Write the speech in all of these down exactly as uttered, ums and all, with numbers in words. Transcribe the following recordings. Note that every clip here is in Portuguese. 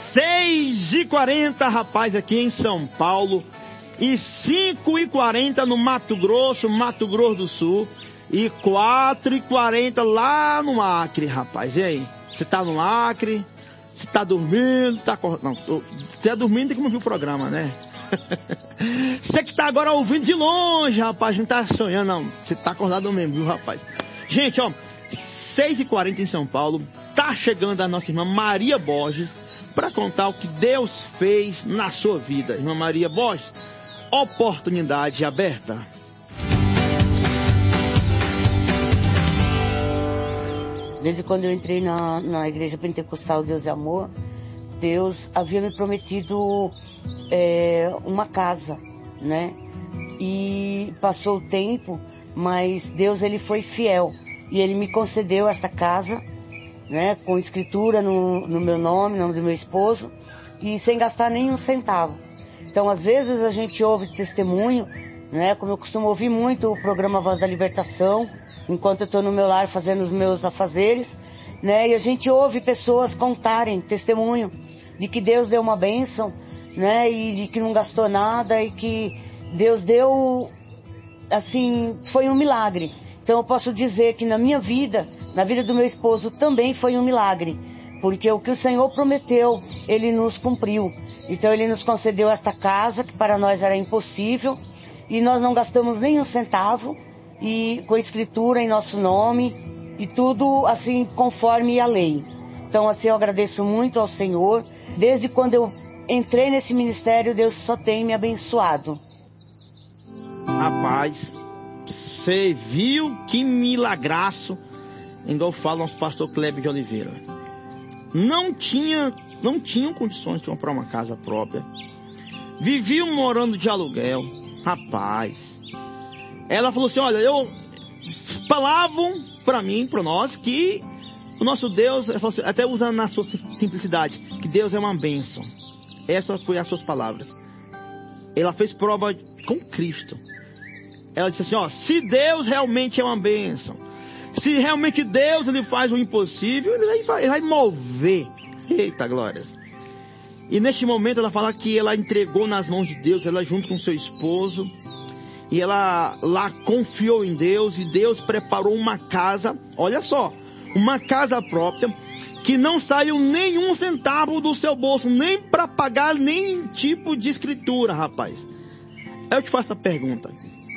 seis e quarenta, rapaz, aqui em São Paulo. E cinco e quarenta no Mato Grosso, Mato Grosso do Sul. E quatro e quarenta lá no Acre, rapaz. E aí? Você tá no Acre? Você tá dormindo? Tá acordado? Não, você tá dormindo tem como ouvir o programa, né? Você que tá agora ouvindo de longe, rapaz. Não tá sonhando, não. Você tá acordado mesmo, viu, rapaz? Gente, ó. seis e quarenta em São Paulo. Tá chegando a nossa irmã Maria Borges para contar o que Deus fez na sua vida. Irmã Maria Borges, oportunidade aberta. Desde quando eu entrei na, na Igreja Pentecostal Deus é Amor, Deus havia me prometido é, uma casa, né? E passou o tempo, mas Deus ele foi fiel. E Ele me concedeu esta casa, né? Com escritura no, no meu nome, no nome do meu esposo, e sem gastar nenhum centavo. Então, às vezes a gente ouve testemunho, né? Como eu costumo ouvir muito o programa Voz da Libertação, enquanto eu estou no meu lar fazendo os meus afazeres, né? E a gente ouve pessoas contarem testemunho de que Deus deu uma bênção, né? E de que não gastou nada e que Deus deu, assim, foi um milagre. Então eu posso dizer que na minha vida, na vida do meu esposo também foi um milagre. Porque o que o Senhor prometeu, Ele nos cumpriu. Então Ele nos concedeu esta casa, que para nós era impossível, e nós não gastamos nem um centavo, e com a escritura em nosso nome, e tudo assim conforme a lei. Então assim eu agradeço muito ao Senhor. Desde quando eu entrei nesse ministério, Deus só tem me abençoado. Rapaz, você viu que milagraço, igual fala nosso pastor Cleber de Oliveira. Não tinha, não tinham condições de comprar uma casa própria. Viviam morando de aluguel. Rapaz, ela falou assim, olha, eu falavam para mim, para nós, que o nosso Deus, assim, até usando na sua simplicidade, que Deus é uma bênção. Essas foram as suas palavras. Ela fez prova com Cristo. Ela disse assim, ó, se Deus realmente é uma bênção, se realmente Deus ele faz o impossível, ele vai, ele vai mover. Eita, glórias. E neste momento ela fala que ela entregou nas mãos de Deus, ela junto com seu esposo, e ela lá confiou em Deus, e Deus preparou uma casa, olha só, uma casa própria, que não saiu nenhum centavo do seu bolso, nem para pagar nenhum tipo de escritura, rapaz. Eu te faço a pergunta,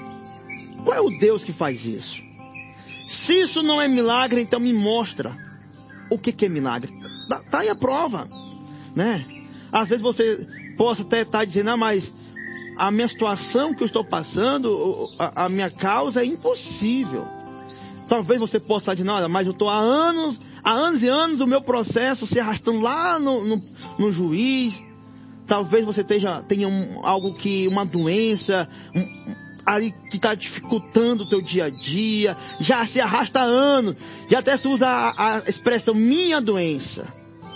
qual é o Deus que faz isso? Se isso não é milagre, então me mostra o que, que é milagre. Tá, tá aí a prova, né? Às vezes você possa até estar dizendo, ah, mas a minha situação que eu estou passando, a, a minha causa é impossível. Talvez você possa estar dizendo, olha, mas eu estou há anos, há anos e anos o meu processo se arrastando lá no, no, no juiz. Talvez você esteja, tenha um, algo que, uma doença, um, ali que está dificultando o teu dia a dia, já se arrasta há anos, já até se usa a, a expressão minha doença.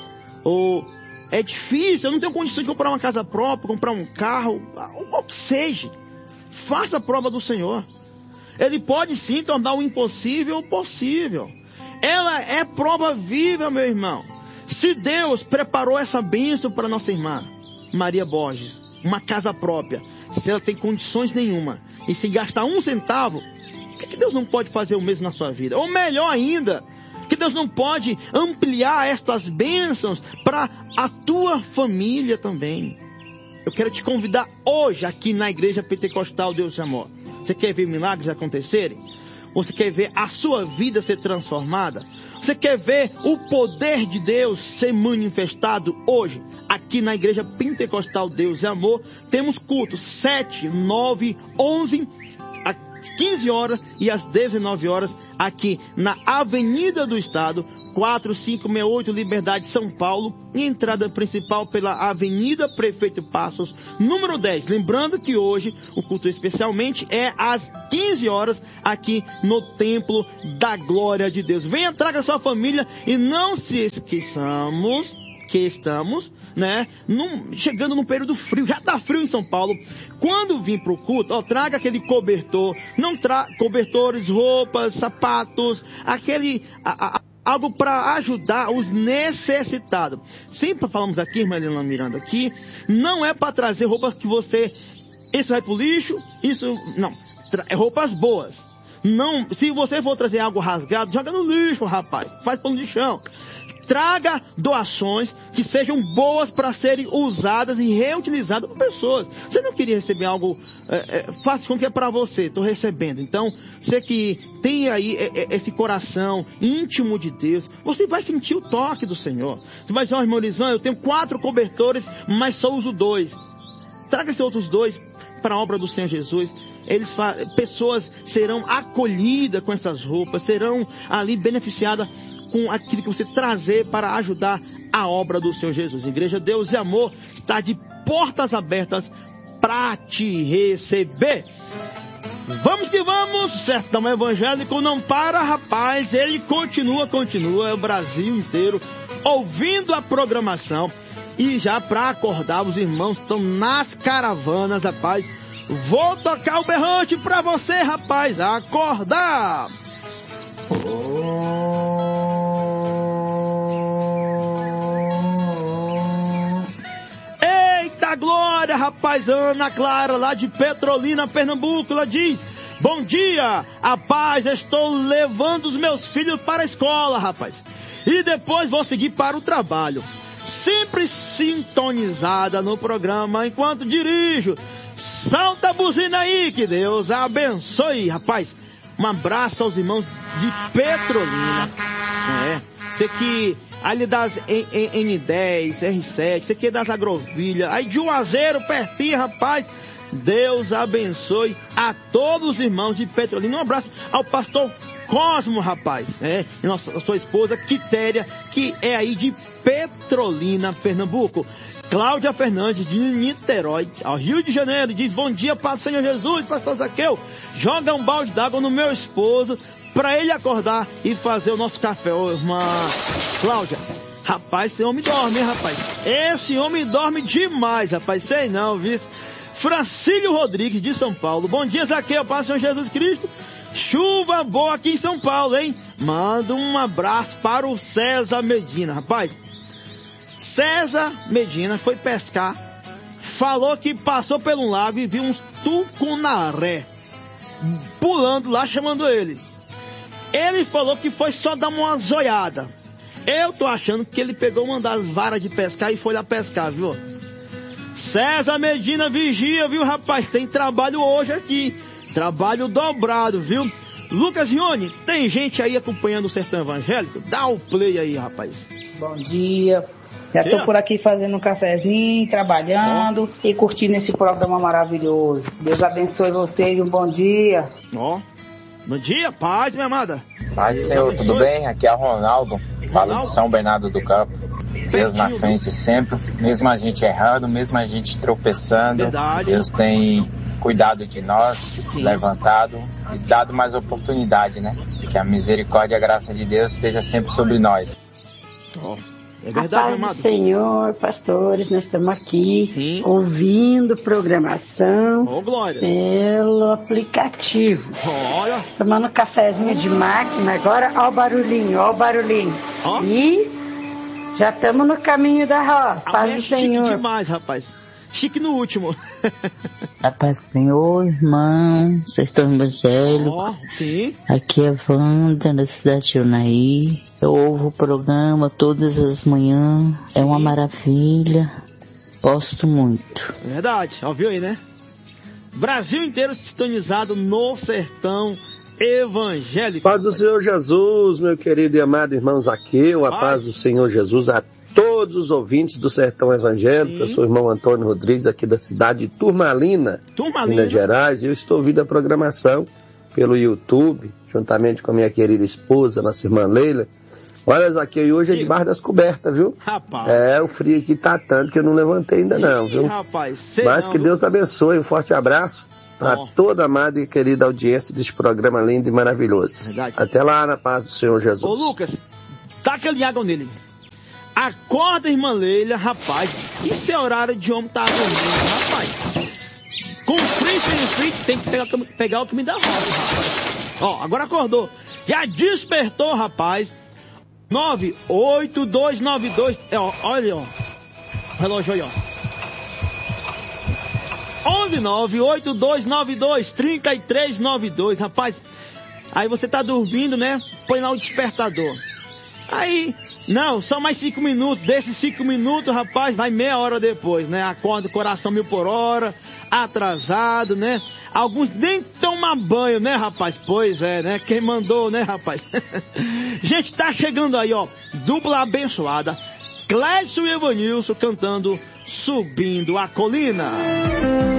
Ou é difícil, eu não tenho condição de comprar uma casa própria, comprar um carro, o que seja. Faça a prova do Senhor. Ele pode sim tornar o impossível possível. Ela é prova viva, meu irmão. Se Deus preparou essa bênção para nossa irmã Maria Borges, uma casa própria, se ela tem condições nenhuma, e se gastar um centavo, o que Deus não pode fazer o mesmo na sua vida? Ou melhor ainda, que Deus não pode ampliar estas bênçãos para a tua família também. Eu quero te convidar hoje aqui na Igreja Pentecostal Deus é Amor. Você quer ver milagres acontecerem? Você quer ver a sua vida ser transformada? Você quer ver o poder de Deus ser manifestado hoje? Aqui na Igreja Pentecostal Deus é Amor, temos cultos sete, nove, onze, às quinze horas e às dezenove horas, aqui na Avenida do Estado, quatro cinco seis oito, Liberdade, São Paulo, e entrada principal pela Avenida Prefeito Passos, número dez. Lembrando que hoje o culto especialmente é às quinze horas aqui no Templo da Glória de Deus. Venha, traga sua família e não se esqueçamos que estamos, né, num, chegando num período frio, já tá frio em São Paulo. Quando vir pro culto, ó, traga aquele cobertor, não tra cobertores, roupas, sapatos, aquele, a, a, algo para ajudar os necessitados. Sempre falamos aqui, irmã Helena Miranda, aqui, não é para trazer roupas que você, isso vai pro lixo, isso, não, é roupas boas. Não, se você for trazer algo rasgado, joga no lixo, rapaz, faz pano de chão. Traga doações que sejam boas para serem usadas e reutilizadas por pessoas. Você não queria receber algo, é, é, faça com que é para você, estou recebendo. Então, você que tem aí é, é, esse coração íntimo de Deus, você vai sentir o toque do Senhor. Você vai dizer, ó, oh, irmão Lisvan, eu tenho quatro cobertores, mas só uso dois. Traga esses outros dois para a obra do Senhor Jesus. Eles, pessoas serão acolhidas com essas roupas, serão ali beneficiadas com aquilo que você trazer para ajudar a obra do Senhor Jesus. Igreja Deus e Amor está de portas abertas para te receber. Vamos que vamos, Sertão Evangélico não para, rapaz, ele continua, continua, é o Brasil inteiro ouvindo a programação. E já para acordar, os irmãos estão nas caravanas, rapaz. Vou tocar o berrante pra você, rapaz, acordar! Eita glória, rapaz! Ana Clara, lá de Petrolina, Pernambuco, ela diz: bom dia, a paz, estou levando os meus filhos para a escola, rapaz. E depois vou seguir para o trabalho. Sempre sintonizada no programa enquanto dirijo. Salta a buzina aí, que Deus abençoe, rapaz. Um abraço aos irmãos de Petrolina. É, você que ali das N dez, R sete, você que é das Agrovilhas, aí de Juazeiro, pertinho, rapaz. Deus abençoe a todos os irmãos de Petrolina. Um abraço ao pastor Cosmo, rapaz. É, e nossa, a sua esposa Quitéria, que é aí de Petrolina, Pernambuco. Cláudia Fernandes, de Niterói, ao Rio de Janeiro, diz: bom dia, Pai do Senhor Jesus, pastor Zaqueu. Joga um balde d'água no meu esposo para ele acordar e fazer o nosso café. Ô, irmã Cláudia, rapaz, esse homem dorme, hein, rapaz? Esse homem dorme demais, rapaz, sei não, viu? Francílio Rodrigues, de São Paulo. Bom dia, Zaqueu, Pai do Senhor Jesus Cristo. Chuva boa aqui em São Paulo, hein? Manda um abraço para o César Medina, rapaz. César Medina foi pescar, falou que passou pelo lago e viu uns tucunaré pulando lá, chamando ele. Ele falou que foi só dar uma zoiada. Eu tô achando que ele pegou uma das varas de pescar e foi lá pescar, viu? César Medina, vigia, viu, rapaz? Tem trabalho hoje aqui. Trabalho dobrado, viu? Lucas Rione, tem gente aí acompanhando o Sertão Evangélico? Dá o play aí, rapaz. Bom dia. Já estou por aqui fazendo um cafezinho, trabalhando oh. e curtindo esse programa maravilhoso. Deus abençoe vocês, um bom dia. Ó, oh. Bom dia, paz, minha amada. Paz do Senhor, tudo bem? Aqui é o Ronaldo, falo de São Bernardo do Campo. Deus na frente sempre, mesmo a gente errando, mesmo a gente tropeçando, verdade. Deus tem cuidado de nós, sim, levantado e dado mais oportunidade, né? Que a misericórdia e a graça de Deus esteja sempre sobre nós. Ó. Oh. É verdade, a paz do Senhor, pastores, nós estamos aqui, sim, ouvindo programação oh, glória. Pelo aplicativo. Olha. Tomando um cafezinho de máquina, agora ó o barulhinho, ó o barulhinho. Oh. E já estamos no caminho da roça, a paz do Senhor. Chique demais, rapaz. Chique no último. A paz do Senhor, irmão, Sertão Evangélico. Oh, sim. Aqui é a Wanda, da cidade de Unaí. Eu ouvo o programa todas as manhãs. É uma maravilha. Gosto muito. Verdade, ouviu aí, né? Brasil inteiro sintonizado no Sertão Evangélico. Paz do Senhor Jesus, meu querido e amado irmão Zaqueu. A paz, paz do Senhor Jesus a todos os ouvintes do Sertão Evangélico. Sim. Eu sou o irmão Antônio Rodrigues, aqui da cidade de Turmalina, Turmalina, Minas Gerais. E eu estou ouvindo a programação pelo YouTube, juntamente com a minha querida esposa, nossa irmã Leila. Olha, Zaqueu, e hoje é debaixo das cobertas, viu? Rapaz. É, o frio aqui tá tanto que eu não levantei ainda não, viu? Rapaz, mas não, que Deus abençoe, um forte abraço para oh. toda a amada e querida audiência desse programa lindo e maravilhoso. Verdade. Até lá, na paz do Senhor Jesus. Ô, Lucas, taca aquele água nele. Acorda, irmã Leila, rapaz. Isso é horário de homem tá dormindo, rapaz. Com frio, sem frio, tem que pegar, pegar o que me dá roça, rapaz. Ó, agora acordou. Já despertou, rapaz. nove oito dois nove dois, ó, olha, ó, o relógio aí, ó. onze nove oito dois nove dois, três três nove dois, rapaz. Aí você tá dormindo, né? Põe lá o despertador. Aí, não, só mais cinco minutos. Desses cinco minutos, rapaz, vai meia hora depois, né? Acorda o coração mil por hora, atrasado, né? Alguns nem tomam banho, né, rapaz? Pois é, né? Quem mandou, né, rapaz? Gente, tá chegando aí, ó, dupla abençoada. Clécio e Evanilson cantando Subindo a Colina.